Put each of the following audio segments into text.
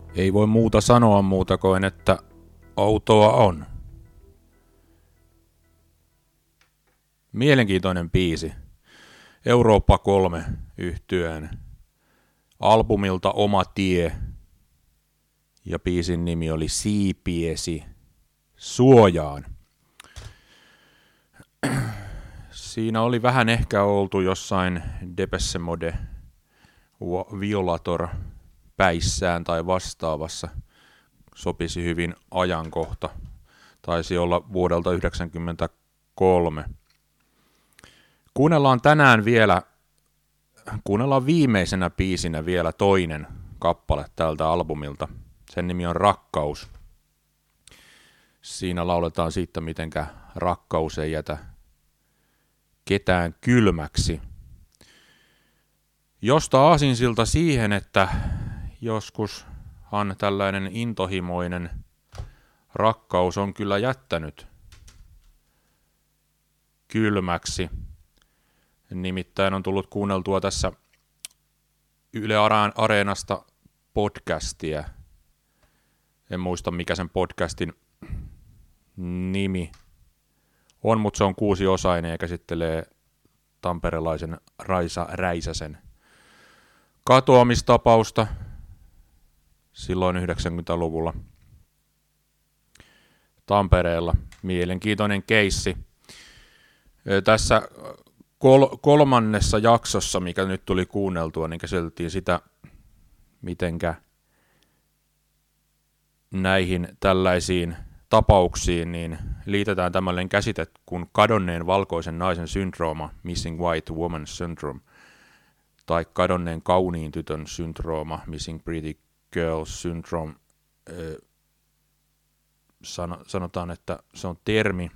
Ei voi muuta sanoa muuta kuin, että outoa on. Mielenkiintoinen biisi. Eurooppa 3 yhtyeen albumilta Oma tie. Ja biisin nimi oli Siipiesi suojaan. Siinä oli vähän ehkä oltu jossain Depeche Mode Violator päissään tai vastaavassa. Sopisi hyvin ajankohta. Taisi olla vuodelta 1993. Kuunnellaan viimeisenä biisinä vielä toinen kappale tältä albumilta. Sen nimi on Rakkaus. Siinä lauletaan siitä, mitenkä rakkaus ei jätä ketään kylmäksi. Josta aasinsilta siihen, että joskushan tällainen intohimoinen rakkaus on kyllä jättänyt kylmäksi. Nimittäin on tullut kuunneltua tässä Yle Areenasta podcastia. En muista mikä sen podcastin nimi on, mutta se on 6-osainen ja käsittelee tamperelaisen Raisa Räisäsen katoamistapausta silloin 90-luvulla Tampereella. Mielenkiintoinen keissi. Tässä kolmannessa jaksossa, mikä nyt tuli kuunneltua, niin käsiteltiin sitä, mitenkä näihin tällaisiin tapauksiin niin liitetään tämmöinen käsite kuin kadonneen valkoisen naisen syndrooma, missing white woman syndrome, tai kadonneen kauniin tytön syndrooma, missing pretty girl syndrome. Sanotaan, että se on termi,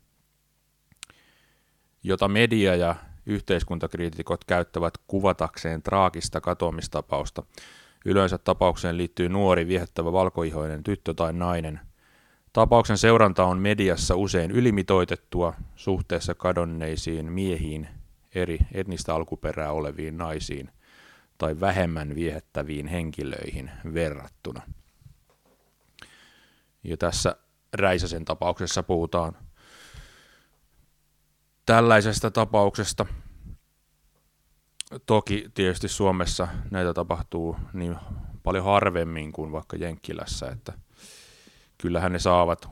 jota media ja yhteiskuntakriitikot käyttävät kuvatakseen traagista katoamistapausta. Yleensä tapaukseen liittyy nuori, viehättävä valkoihoinen tyttö tai nainen. Tapauksen seuranta on mediassa usein ylimitoitettua suhteessa kadonneisiin miehiin, eri etnistä alkuperää oleviin naisiin tai vähemmän viehättäviin henkilöihin verrattuna. Ja tässä Räisäsen tapauksessa puhutaan tällaisesta tapauksesta. Toki tietysti Suomessa näitä tapahtuu niin paljon harvemmin kuin vaikka Jenkkilässä, että kyllähän ne saavat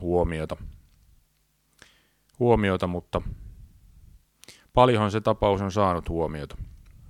huomiota, mutta paljonhan se tapaus on saanut huomiota.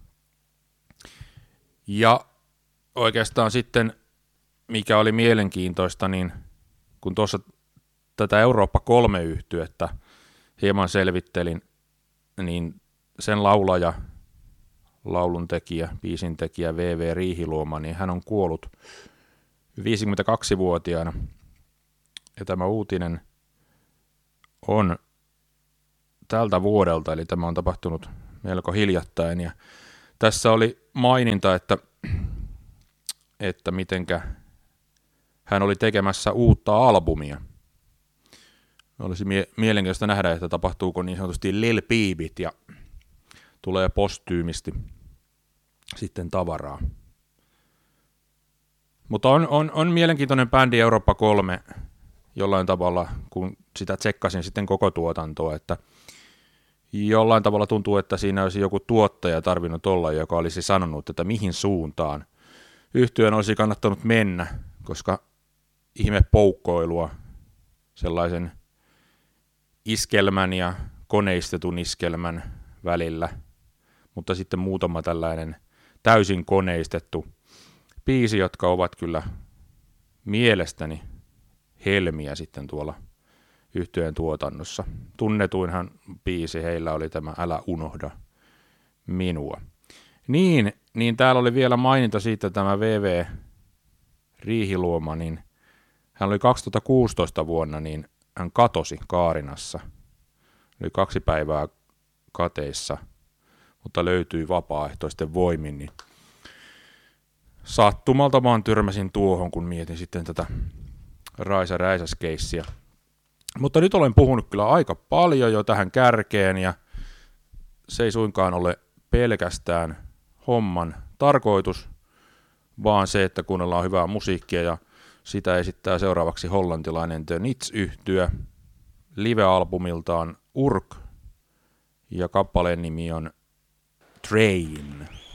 Ja oikeastaan sitten, mikä oli mielenkiintoista, niin kun tuossa tätä Eurooppa 3 yhtyettä hieman selvittelin, niin sen laulaja, lauluntekijä, biisintekijä V.V. Riihiluoma, niin hän on kuollut 52-vuotiaana. Ja tämä uutinen on tältä vuodelta, eli tämä on tapahtunut melko hiljattain. Ja tässä oli maininta, että mitenkä hän oli tekemässä uutta albumia. Olisi mielenkiintoista nähdä, että tapahtuuko niin sanotusti Lil Peepit ja tulee postyymisti sitten tavaraa. Mutta on mielenkiintoinen bändi Eurooppa 3 jollain tavalla, kun sitä tsekkasin sitten koko tuotantoa, että jollain tavalla tuntuu, että siinä olisi joku tuottaja tarvinnut olla, joka olisi sanonut, että mihin suuntaan yhtyeen olisi kannattanut mennä, koska ihme poukkoilua sellaisen iskelmän ja koneistetun iskelmän välillä, mutta sitten muutama tällainen täysin koneistettu biisi, jotka ovat kyllä mielestäni helmiä sitten tuolla yhtyeen tuotannossa. Tunnetuinhan biisi heillä oli tämä Älä unohda minua. Niin täällä oli vielä maininta siitä tämä V.V. Riihiluoma, niin hän oli 2016 vuonna, niin hän katosi Kaarinassa. Oli 2 päivää kateissa, mutta löytyi vapaaehtoisten voimin. Niin sattumalta vaan törmäsin tuohon, kun mietin sitten tätä Raisa Räisäs-keissiä. Mutta nyt olen puhunut kyllä aika paljon jo tähän kärkeen, ja se ei suinkaan ole pelkästään homman tarkoitus, vaan se, että kuunnellaan hyvää musiikkia, ja sitä esittää seuraavaksi hollantilainen The Nits-yhtye live-albumiltaan Urk, ja kappaleen nimi on Train.